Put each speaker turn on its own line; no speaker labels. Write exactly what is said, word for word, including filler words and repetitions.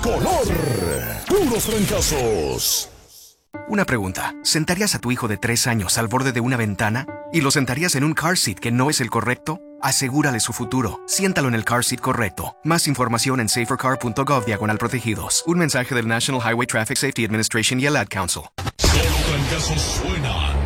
tricolor. Puros trancazos.
Una pregunta. ¿Sentarías a tu hijo de tres años al borde de una ventana? ¿Y lo sentarías en un car seat que no es el correcto? Asegúrale su futuro. Siéntalo en el car seat correcto. Más información en safercar punto gov diagonal protegidos. Un mensaje del National Highway Traffic Safety Administration y el Ad Council.
Solo trancazos suenan.